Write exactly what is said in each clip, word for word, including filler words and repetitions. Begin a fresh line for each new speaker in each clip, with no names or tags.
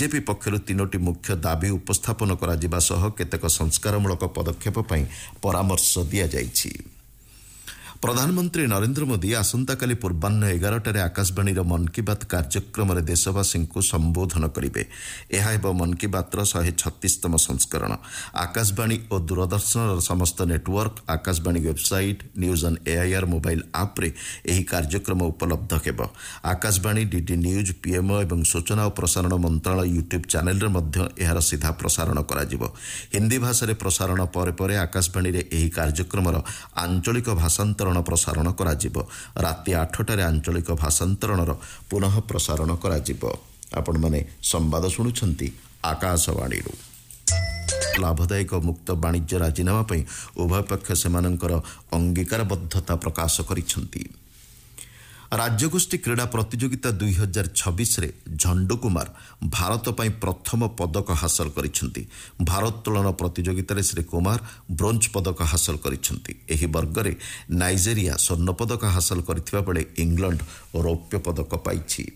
BJP पक्षर तीनोटी मुख्य दाबी उपस्थापन करा सह केतेक संस्कारमूलक पदक्षेप पई परामर्श दिया जाइछि। प्रधानमंत्री नरेंद्र मोदी आसंताकाली पूर्वाह्न एगारटार आकाशवाणी मन की बात कार्यक्रम देशवासी को संबोधन करेंगे। यह मन की बात शहे छत्तीसतम संस्करण। आकाशवाणी और दूरदर्शन समस्त network, Akashvani website, news on AIR mobile आप रे यह कार्यक्रम उपलब्ध हेब। आकाशवाणी, डीडी न्यूज, पीएमओ और सूचना और प्रसारण मंत्रालय यूट्यूब चैनल रे यार सीधा प्रसारण करा जिवो। हिंदी भाषा प्रसारण पर पर आकाशवाणी रे यह कार्यक्रम आंचलिक भाषांतरण प्रसारण करा जिवो। राति आठटारे आंचलिक भाषांतरण पुनः प्रसारण करा जिवो। आपण माने संवाद शुणुछंती आकाशवाणी। लाभदायक मुक्त वाणिज्य राजीनामा पई उभय पक्ष सेमानंकर अंगीकारबद्धता प्रकाश करिछंती। राज्यगोष्ठी क्रीड़ा प्रतियोगिता दुई हजार छब्बीस रे झंडू कुमार भारत पई प्रथम पदक हासिल करिछंती। भारोत्तोलन प्रतियोगिता श्री कुमार ब्रोंज पदक हासिल करिछंती। एही वर्ग रे नाइजेरिया स्वर्ण पदक हासिल करथिबा बेले इंग्लैंड रौप्य पदक पाइछि।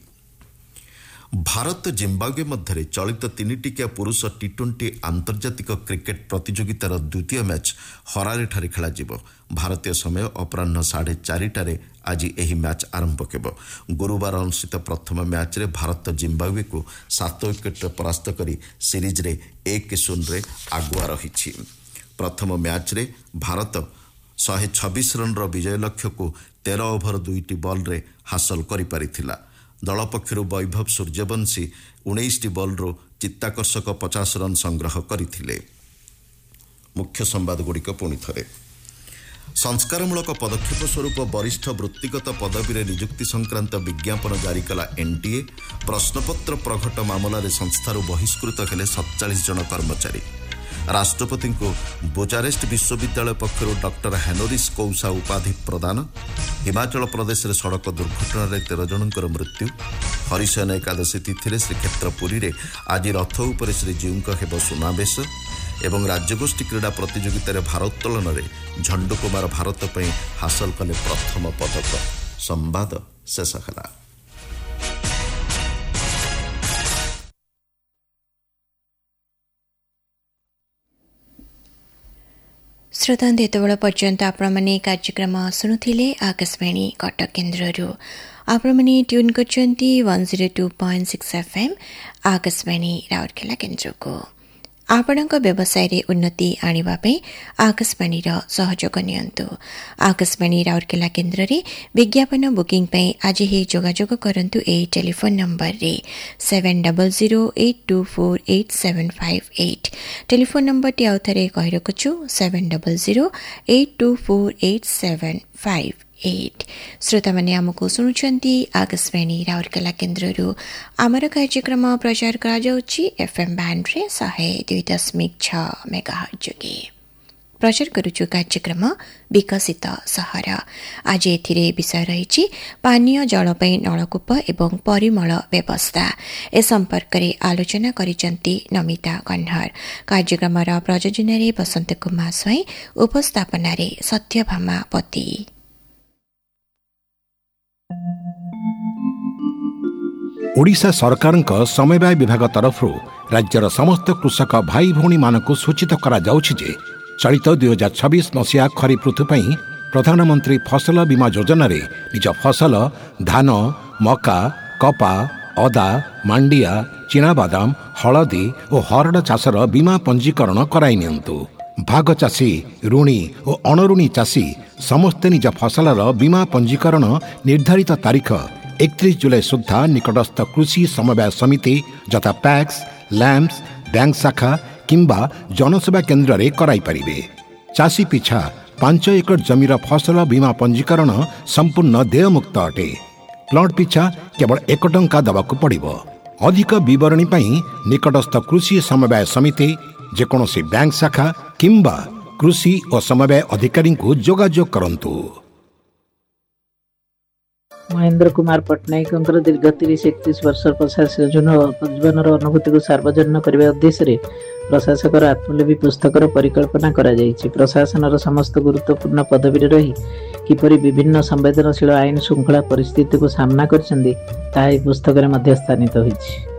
भारत जिम्बाब्वे मध्य चलित तीन टिकिया पुरुष टी ट्वेंटी आंतर्जातिक क्रिकेट प्रतियोगितार द्वितीय मैच हरारे ठारे खेला जिवो। भारतीय समय अपराह्न साढ़े चारिटारे आज यह मैच आरंभ हेब। गुरुवार अनुष्ठित प्रथम मैच रे भारत जिम्बाब्वे को सात विकेट परास्त करी सीरीज रे एक शून्य आगुआ रही। प्रथम मैच रे भारत शहे छब्बीस रन विजय लक्ष्य को तेरह ओभर दुईटी बॉल रे हासिल करि पारिथिला। दल पक्षर वैभव सूर्यवंशी उन्नीस टी बॉल चित्ताकर्षक पचास रन संग्रह करथिले। मुख्य संवाद गुड़िक पुणी थरे। संस्कारमूलक पदक्षेप स्वरूप वरिष्ठ वृत्तिगत पदवी नियुक्ति संक्रांत विज्ञापन जारी कला एनटीए। प्रश्नपत्र प्रघट मामलें संस्थार बहिष्कृत हेले सतचाश जन कर्मचारी। राष्ट्रपति को बुचारेस्ट विश्वविद्यालय पक्षर डॉक्टर हेनोरिस कौसा उपाधि प्रदान। हिमाचल प्रदेश में सड़क दुर्घटन तेरह जनकर मृत्यु। हरिशयन एकादशी तिथि श्रीक्षेत्र पुरी में आज रथ उपर श्रीजीव हेब सुनावेश। एवं राज्यगोष्ठी क्रीड़ा प्रतियोगिता भारोत्तोलन में झंडू कुमार भारत पर हासिल कले प्रथम पदक। संवाद शेष है।
श्रोता एतबेला पर्यंत आपण माने कार्यक्रम शुणुथिले आकाशवाणी कटक केन्द्ररू। आपण माने ट्यून करछंती एक सौ दो पॉइंट छह एफएम आकाशवाणी राउरकेला केन्द्र को। आपणक व्यवसाय रे उन्नति आनिबा पे आकाशवाणी रो सहयोग नियंतु। आकाशवाणी राउरकेला केन्द्र रे विज्ञापन बुकिंग पे आज ही जोगाजोग करंतु ए टेलीफोन नंबर रे seven zero zero eight to four eight seven five eight. Telephone number T आउथरे कहि रखछु seven zero zero eight to four eight seven five eight. श्रोता माने आमको सुनुछंती आकाशवाणी राउरकेला केन्द्ररू। आमर कार्यक्रम प्रचार करा जाउछि एफएम बैंड रे एक सौ दो दशमलव छह मेगाहर्ट्ज जोगे। प्रचार करुछु कार्यक्रम विकसित सहर। आज एथिरे विषय रहिछि पानीय जल पई नलकूप एवं परिमल व्यवस्था। ए संपर्क रे आलोचना करिसंती नमिता कन्हर। कार्यक्रम रा प्रयोजन रे बसंत कुमार स्वयं, उपस्थापना रे सत्यभामा पति।
ओडिशा सरकार समवाय विभाग तरफ राज्यर समस्त कृषक भाई भौणी मानक सूचित करा जाउछि जे चलित दुई हजार छब्बीस मसीहा खरीफ ऋतु पई प्रधानमंत्री फसल बीमा योजना रे निज फसल धान, मका, कपा, अदा, मांडिया, चिनाबादाम, हलदी और हरड़ चाषर बीमा पंजीकरण कराई नियंतु। भाग चाषी, ऋणी और अणऋणी चाषी समस्ते निज फसलर बीमा पंजीकरण निर्धारित तारीख एकतीस जुलाई सुधा निकटस्थ कृषि समवाय समिति यथा पैक्स, लैम्प्स, बैंक शाखा किंबा जनसेवा केन्द्र रे कराई परिबे। चाषी पिछा पांच एकड़ जमीर फसल बीमा पंजीकरण संपूर्ण देयमुक्त अटे। प्लॉट पिछा केवल एक टंका दबाकू पड़िबो। अधिक विवरणी पई निकटस्थ कृषि समवाय समिति, जेकोसी बैंक शाखा किंबा कृषि और समवाय अधिकारी को जोगाजोग करंतु।
महेंद्र कुमार पट्टनायक दीर्घ तीस एकतीस वर्ष प्रशासन जीवन अनुभूति को सार्वजनिक करने उद्देश्य प्रशासक आत्मलिपि पुस्तकर परिकल्पना करा जायछि। प्रशासन समस्त गुरुत्वपूर्ण पदवी रही किपरि विभिन्न संवेदनशील आईन श्रृंखला परिस्थिति को सामना करछन्ति ताहा पुस्तक में स्थानित होइछि।